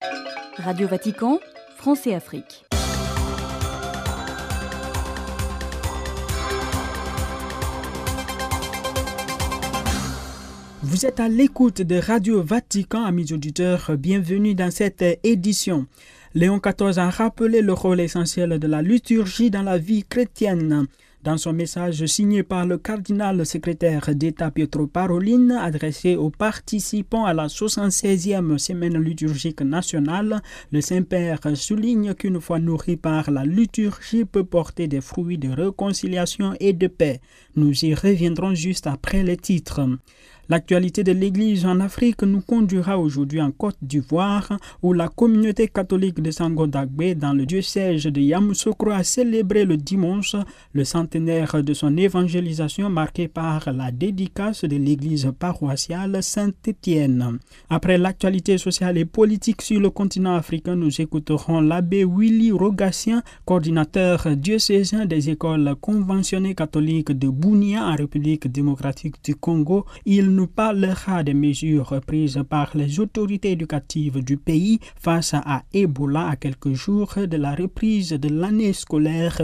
Radio Vatican, France et Afrique. Vous êtes à l'écoute de Radio Vatican, amis auditeurs, bienvenue dans cette édition. Léon XIV a rappelé le rôle essentiel de la liturgie dans la vie chrétienne. Dans son message signé par le cardinal secrétaire d'État Pietro Parolin, adressé aux participants à la 76e semaine liturgique nationale, le Saint-Père souligne qu'une foi nourrie par la liturgie peut porter des fruits de réconciliation et de paix. Nous y reviendrons juste après les titres. L'actualité de l'Église en Afrique nous conduira aujourd'hui en Côte d'Ivoire, où la communauté catholique de Sango Dagbe, dans le diocèse de Yamoussoukro, a célébré le dimanche le centenaire de son évangélisation marqué par la dédicace de l'église paroissiale Saint-Étienne. Après l'actualité sociale et politique sur le continent africain, nous écouterons l'abbé Willy Rogassien, coordinateur diocésain des écoles conventionnées catholiques de Bunia en République démocratique du Congo. Il nous parlera des mesures prises par les autorités éducatives du pays face à Ebola à quelques jours de la reprise de l'année scolaire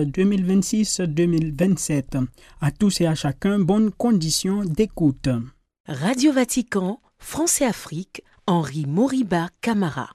2026-2027. À tous et à chacun, bonnes conditions d'écoute. Radio Vatican, France et Afrique, Henri Moriba Camara.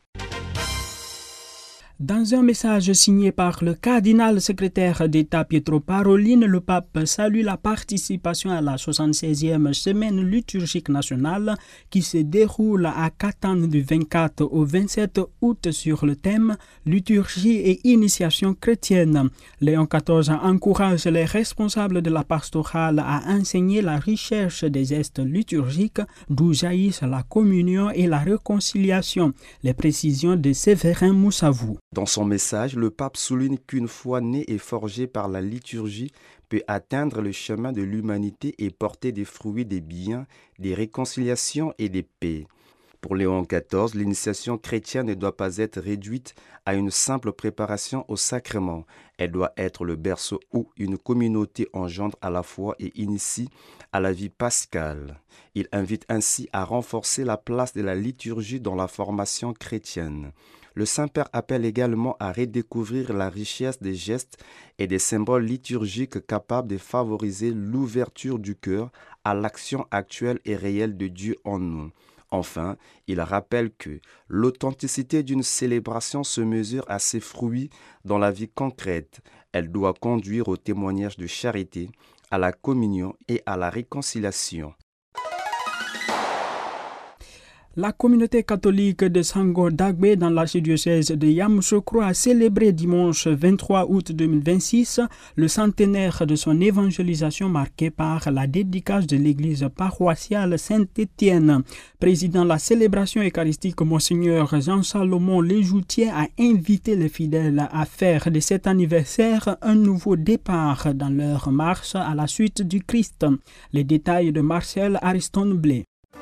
Dans un message signé par le cardinal secrétaire d'État Pietro Parolin, le pape salue la participation à la 76e semaine liturgique nationale qui se déroule à Catane du 24 au 27 août sur le thème « Liturgie et initiation chrétienne ». Léon XIV encourage les responsables de la pastorale à enseigner la recherche des gestes liturgiques d'où jaillissent la communion et la réconciliation. Les précisions de Séverin Moussavou. Dans son message, le pape souligne qu'une foi née et forgée par la liturgie peut atteindre le chemin de l'humanité et porter des fruits, des biens, des réconciliations et des paix. Pour Léon XIV, l'initiation chrétienne ne doit pas être réduite à une simple préparation au sacrement. Elle doit être le berceau où une communauté engendre à la foi et initie à la vie pascale. Il invite ainsi à renforcer la place de la liturgie dans la formation chrétienne. Le Saint-Père appelle également à redécouvrir la richesse des gestes et des symboles liturgiques capables de favoriser l'ouverture du cœur à l'action actuelle et réelle de Dieu en nous. Enfin, il rappelle que l'authenticité d'une célébration se mesure à ses fruits dans la vie concrète. Elle doit conduire au témoignage de charité, à la communion et à la réconciliation. La communauté catholique de Sango Dagbe dans l'archidiocèse de Yamoussoukro a célébré dimanche 23 août 2026 le centenaire de son évangélisation marqué par la dédicace de l'église paroissiale Saint-Étienne. Président de la célébration eucharistique, Monseigneur Jean-Salomon Lejoutier a invité les fidèles à faire de cet anniversaire un nouveau départ dans leur marche à la suite du Christ. Les détails de Marcel Ariston-Blé.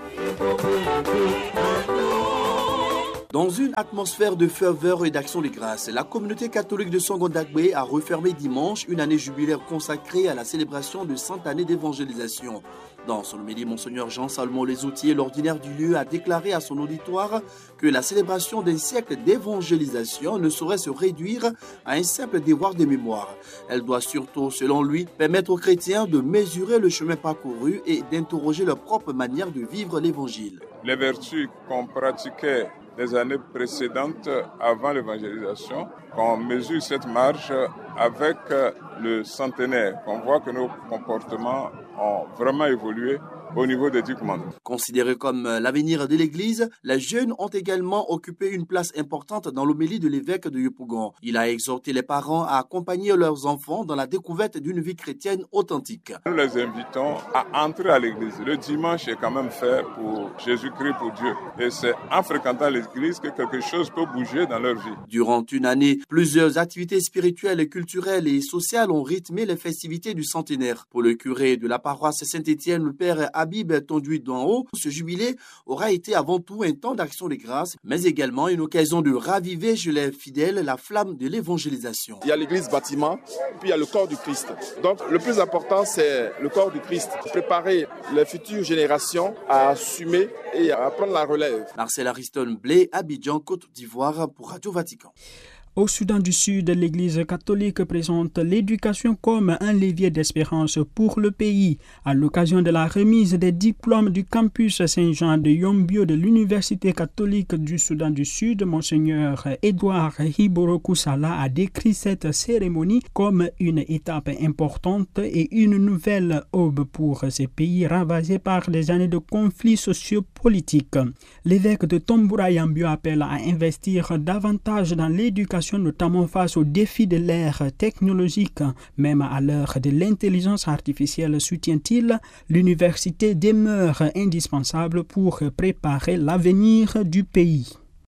Dans une atmosphère de ferveur et d'action de grâce, la communauté catholique de Sango Dagbe a refermé dimanche une année jubilaire consacrée à la célébration de 100 années d'évangélisation. Dans son homélie, Monseigneur Jean-Salomon Lezoutier, l'ordinaire du lieu, a déclaré à son auditoire que la célébration d'un siècle d'évangélisation ne saurait se réduire à un simple devoir de mémoire. Elle doit surtout, selon lui, permettre aux chrétiens de mesurer le chemin parcouru et d'interroger leur propre manière de vivre l'évangile. Les vertus qu'on pratiquait les années précédentes avant l'évangélisation, qu'on mesure cette marche avec le centenaire, qu'on voit que nos comportements ont vraiment évolué au niveau des 10 commandements. Considérés comme l'avenir de l'Église, les jeunes ont également occupé une place importante dans l'homélie de l'évêque de Yopougon. Il a exhorté les parents à accompagner leurs enfants dans la découverte d'une vie chrétienne authentique. Nous les invitons à entrer à l'Église. Le dimanche est quand même fait pour Jésus-Christ, pour Dieu. Et c'est en fréquentant l'Église que quelque chose peut bouger dans leur vie. Durant une année, plusieurs activités spirituelles, culturelles et sociales ont rythmé les festivités du centenaire. Pour le curé de la paroisse Saint-Étienne, le père Habib Tondoui Douanho, ce jubilé aura été avant tout un temps d'action de grâce, mais également une occasion de raviver chez les fidèles la flamme de l'évangélisation. Il y a l'église bâtiment, puis il y a le corps du Christ. Donc le plus important, c'est le corps du Christ. Préparer les futures générations à assumer et à prendre la relève. Marcel Ariston Blé, Abidjan, Côte d'Ivoire pour Radio Vatican. Au Soudan du Sud, l'Église catholique présente l'éducation comme un levier d'espérance pour le pays. À l'occasion de la remise des diplômes du campus Saint-Jean de Yombio de l'Université catholique du Soudan du Sud, Monseigneur Edouard Hiboroku Sala a décrit cette cérémonie comme une étape importante et une nouvelle aube pour ces pays ravagés par des années de conflits sociopolitiques. L'évêque de Tombouctou Yambio appelle à investir davantage dans l'éducation, notamment face aux défis de l'ère technologique. Même à l'heure de l'intelligence artificielle, soutient-il, l'université demeure indispensable pour préparer l'avenir du pays.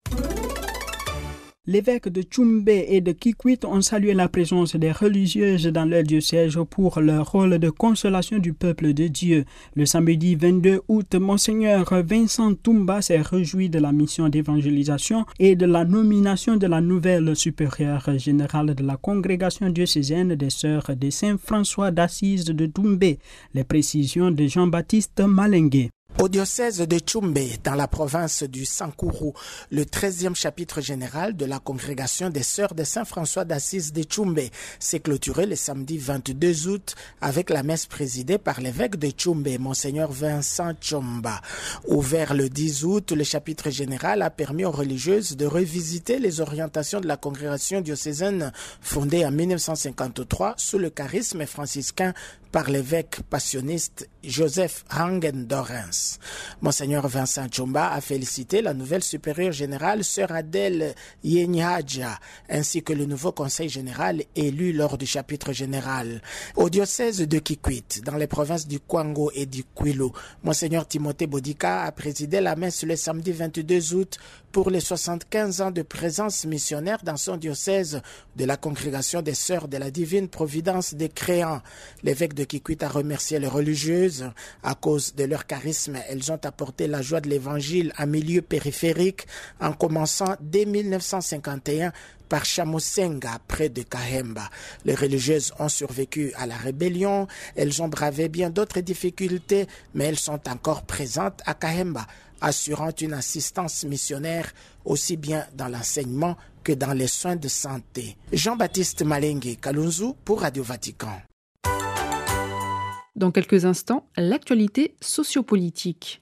L'évêque de Tchoumbé et de Kikwit ont salué la présence des religieuses dans leur diocèse pour leur rôle de consolation du peuple de Dieu. Le samedi 22 août, Monseigneur Vincent Toumba s'est réjoui de la mission d'évangélisation et de la nomination de la nouvelle supérieure générale de la congrégation diocésaine des Sœurs de Saint-François d'Assise de Doumbé. Les précisions de Jean-Baptiste Malengue. Au diocèse de Tchoumbé, dans la province du Sankourou, le 13e chapitre général de la congrégation des Sœurs de Saint-François d'Assise de Tchoumbé s'est clôturé le samedi 22 août avec la messe présidée par l'évêque de Tchoumbé, Monseigneur Vincent Tchomba. Ouvert le 10 août, le chapitre général a permis aux religieuses de revisiter les orientations de la congrégation diocésaine fondée en 1953 sous le charisme franciscain par l'évêque passionniste Joseph Hangen-Dorens. Monseigneur Vincent Tchomba a félicité la nouvelle supérieure générale, Sœur Adèle Yenyaja, ainsi que le nouveau conseil général élu lors du chapitre général. Au diocèse de Kikwit, dans les provinces du Kwango et du Kwilu, Monseigneur Timothée Bodika a présidé la messe le samedi 22 août pour les 75 ans de présence missionnaire dans son diocèse de la congrégation des Sœurs de la Divine Providence des Créants. L'évêque de Kikwit a remercié les religieuses. À cause de leur charisme, elles ont apporté la joie de l'évangile en milieu périphérique, en commençant dès 1951 par Chamosenga, près de Kahemba. Les religieuses ont survécu à la rébellion, elles ont bravé bien d'autres difficultés, mais elles sont encore présentes à Kahemba, assurant une assistance missionnaire aussi bien dans l'enseignement que dans les soins de santé. Jean-Baptiste Malengue, Kalunzu pour Radio Vatican. Dans quelques instants, l'actualité sociopolitique.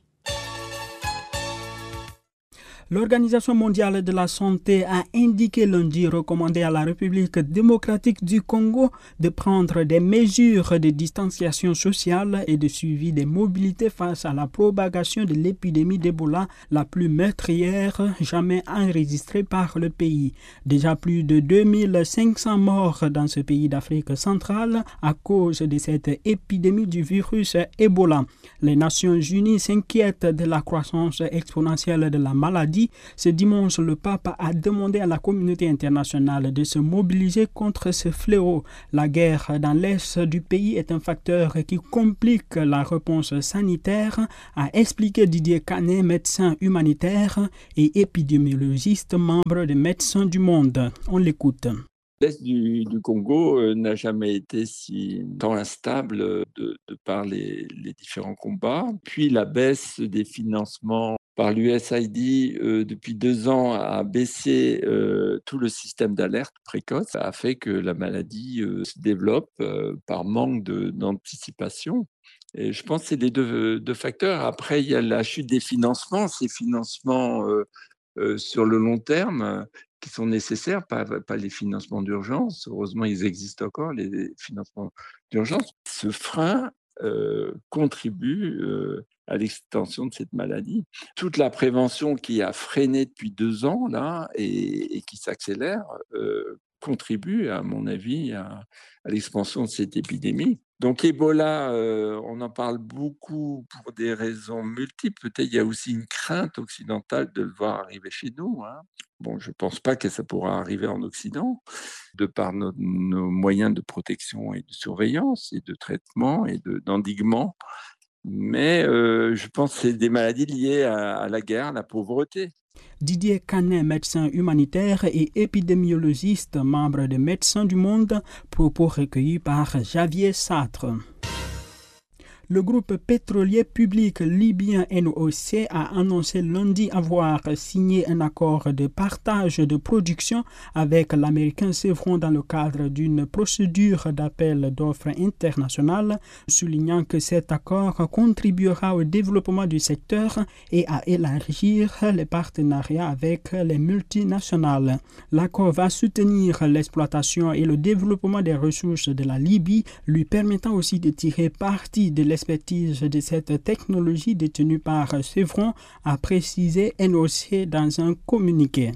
L'Organisation mondiale de la santé a indiqué lundi recommander à la République démocratique du Congo de prendre des mesures de distanciation sociale et de suivi des mobilités face à la propagation de l'épidémie d'Ebola, la plus meurtrière jamais enregistrée par le pays. Déjà plus de 2500 morts dans ce pays d'Afrique centrale à cause de cette épidémie du virus Ebola. Les Nations Unies s'inquiètent de la croissance exponentielle de la maladie. Ce dimanche, le pape a demandé à la communauté internationale de se mobiliser contre ce fléau. La guerre dans l'est du pays est un facteur qui complique la réponse sanitaire, a expliqué Didier Canet, médecin humanitaire et épidémiologiste, membre des Médecins du Monde. On l'écoute. L'Est du Congo n'a jamais été si tant instable de par les différents combats. Puis la baisse des financements par l'USAID depuis 2 ans a baissé tout le système d'alerte précoce. Ça a fait que la maladie se développe par manque d'anticipation. Et je pense que c'est les deux facteurs. Après, il y a la chute des financements. Ces financements sur le long terme qui sont nécessaires, pas les financements d'urgence. Heureusement, ils existent encore, les financements d'urgence. Ce frein contribue à l'extension de cette maladie. Toute la prévention qui a freiné depuis 2 ans là, et qui s'accélère contribue, à mon avis, à l'expansion de cette épidémie. Donc Ebola, on en parle beaucoup pour des raisons multiples. Peut-être il y a aussi une crainte occidentale de le voir arriver chez nous. Bon, je ne pense pas que ça pourra arriver en Occident, de par nos moyens de protection et de surveillance et de traitement et d'endiguement. Mais je pense que c'est des maladies liées à la guerre, à la pauvreté. Didier Canet, médecin humanitaire et épidémiologiste, membre des Médecins du Monde, propos recueillis par Javier Sartre. Le groupe pétrolier public libyen NOC a annoncé lundi avoir signé un accord de partage de production avec l'américain Chevron dans le cadre d'une procédure d'appel d'offres internationale, soulignant que cet accord contribuera au développement du secteur et à élargir les partenariats avec les multinationales. L'accord va soutenir l'exploitation et le développement des ressources de la Libye, lui permettant aussi de tirer parti de l'expertise de cette technologie détenue par Chevron, a précisé NOC dans un communiqué.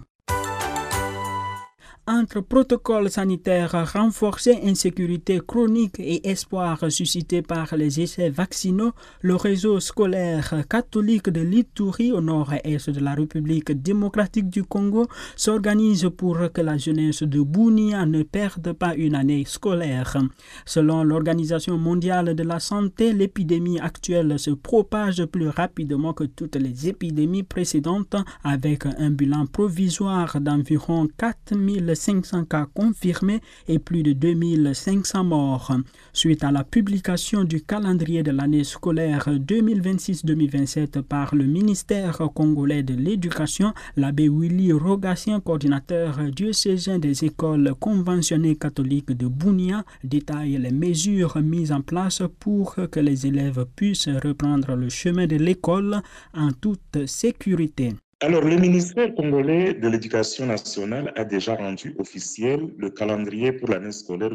Entre protocoles sanitaires renforcés, insécurité chronique et espoir suscité par les essais vaccinaux, le réseau scolaire catholique de l'Ituri au nord-est de la République démocratique du Congo s'organise pour que la jeunesse de Bunia ne perde pas une année scolaire. Selon l'Organisation mondiale de la santé, l'épidémie actuelle se propage plus rapidement que toutes les épidémies précédentes, avec un bilan provisoire d'environ 4500 cas confirmés et plus de 2500 morts. Suite à la publication du calendrier de l'année scolaire 2026-2027 par le ministère congolais de l'Éducation, l'abbé Willy Rogatien, coordinateur diocésain des écoles conventionnées catholiques de Bunia, détaille les mesures mises en place pour que les élèves puissent reprendre le chemin de l'école en toute sécurité. Alors, le ministère congolais de l'Éducation nationale a déjà rendu officiel le calendrier pour l'année scolaire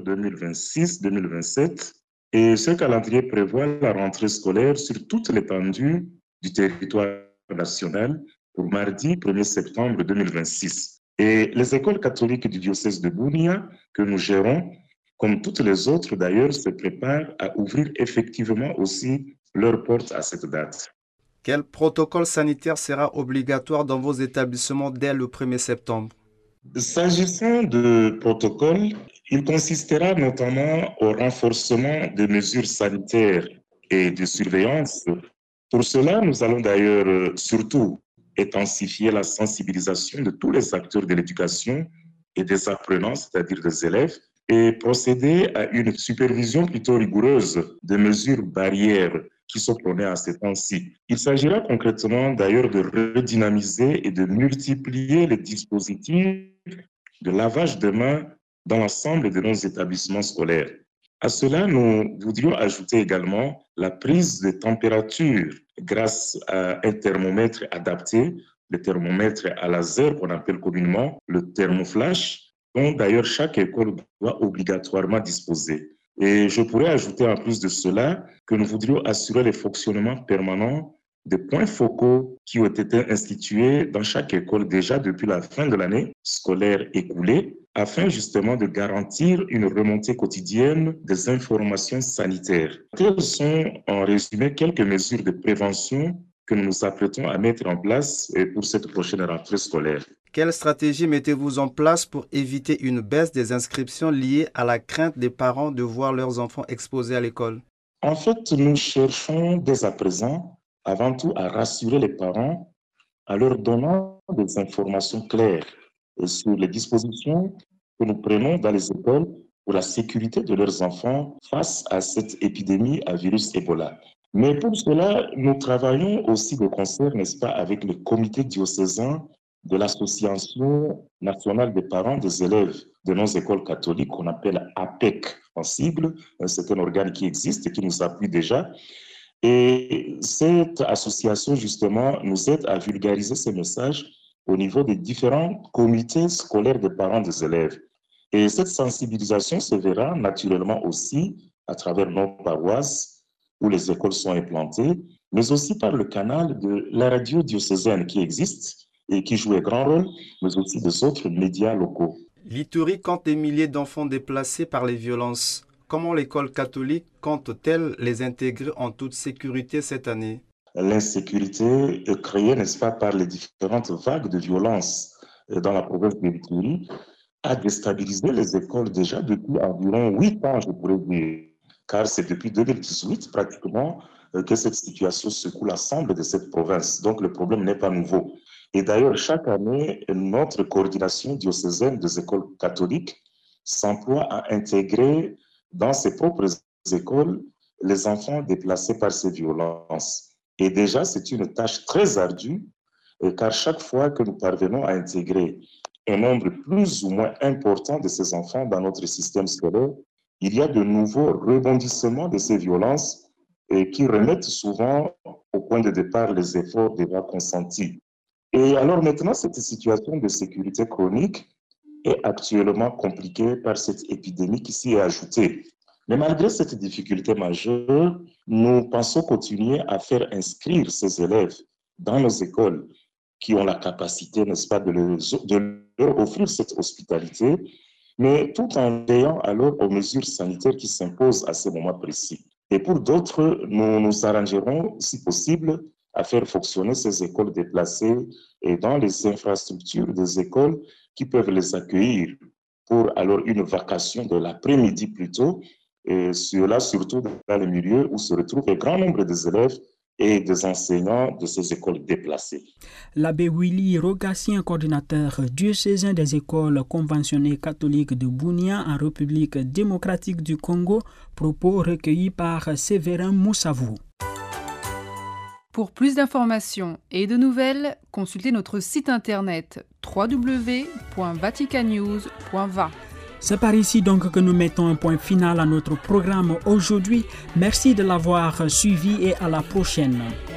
2026-2027 et ce calendrier prévoit la rentrée scolaire sur toute l'étendue du territoire national pour mardi 1er septembre 2026. Et les écoles catholiques du diocèse de Bunia que nous gérons, comme toutes les autres d'ailleurs, se préparent à ouvrir effectivement aussi leurs portes à cette date. Quel protocole sanitaire sera obligatoire dans vos établissements dès le 1er septembre? S'agissant de protocole, il consistera notamment au renforcement des mesures sanitaires et de surveillance. Pour cela, nous allons d'ailleurs surtout intensifier la sensibilisation de tous les acteurs de l'éducation et des apprenants, c'est-à-dire des élèves, et procéder à une supervision plutôt rigoureuse des mesures barrières qui sont prônées à ces temps-ci. Il s'agira concrètement d'ailleurs de redynamiser et de multiplier les dispositifs de lavage de mains dans l'ensemble de nos établissements scolaires. À cela, nous voudrions ajouter également la prise de température grâce à un thermomètre adapté, le thermomètre à laser qu'on appelle communément le thermoflash, dont d'ailleurs chaque école doit obligatoirement disposer. Et je pourrais ajouter en plus de cela que nous voudrions assurer le fonctionnement permanent des points focaux qui ont été institués dans chaque école déjà depuis la fin de l'année scolaire écoulée, afin justement de garantir une remontée quotidienne des informations sanitaires. Quelles sont en résumé quelques mesures de prévention que nous nous apprêtons à mettre en place pour cette prochaine rentrée scolaire? Quelle stratégie mettez-vous en place pour éviter une baisse des inscriptions liées à la crainte des parents de voir leurs enfants exposés à l'école? En fait, nous cherchons dès à présent avant tout à rassurer les parents en leur donnant des informations claires sur les dispositions que nous prenons dans les écoles pour la sécurité de leurs enfants face à cette épidémie à virus Ebola. Mais pour cela, nous travaillons aussi de concert, n'est-ce pas, avec le comité diocésain de l'Association nationale des parents des élèves de nos écoles catholiques, qu'on appelle APEC en sigle. C'est un organe qui existe et qui nous appuie déjà. Et cette association, justement, nous aide à vulgariser ces messages au niveau des différents comités scolaires des parents des élèves. Et cette sensibilisation se verra naturellement aussi à travers nos paroisses où les écoles sont implantées, mais aussi par le canal de la radio diocésaine qui existe et qui joue un grand rôle, mais aussi des autres médias locaux. L'Ituri compte des milliers d'enfants déplacés par les violences. Comment l'école catholique compte-t-elle les intégrer en toute sécurité cette année? L'insécurité est créée, n'est-ce pas, par les différentes vagues de violence dans la province de l'Ituri a déstabilisé les écoles déjà depuis environ 8 ans, je pourrais dire. Car c'est depuis 2018 pratiquement que cette situation secoue l'ensemble de cette province. Donc le problème n'est pas nouveau. Et d'ailleurs, chaque année, notre coordination diocésaine des écoles catholiques s'emploie à intégrer dans ses propres écoles les enfants déplacés par ces violences. Et déjà, c'est une tâche très ardue, car chaque fois que nous parvenons à intégrer un nombre plus ou moins important de ces enfants dans notre système scolaire, il y a de nouveaux rebondissements de ces violences qui remettent souvent au point de départ les efforts déjà consentis. Et alors maintenant, cette situation de sécurité chronique est actuellement compliquée par cette épidémie qui s'y est ajoutée. Mais malgré cette difficulté majeure, nous pensons continuer à faire inscrire ces élèves dans nos écoles qui ont la capacité, n'est-ce pas, de leur offrir cette hospitalité, mais tout en veillant alors aux mesures sanitaires qui s'imposent à ce moment précis. Et pour d'autres, nous nous arrangerons, si possible, à faire fonctionner ces écoles déplacées et dans les infrastructures des écoles qui peuvent les accueillir pour alors une vacation de l'après-midi plutôt, et cela surtout dans les milieux où se retrouvent un grand nombre des élèves et des enseignants de ces écoles déplacées. L'abbé Willy Rogassien, coordinateur diocésain des écoles conventionnées catholiques de Bunia en République démocratique du Congo, propos recueillis par Séverin Moussavou. Pour plus d'informations et de nouvelles, consultez notre site internet www.vaticanews.va. C'est par ici donc que nous mettons un point final à notre programme aujourd'hui. Merci de l'avoir suivi et à la prochaine.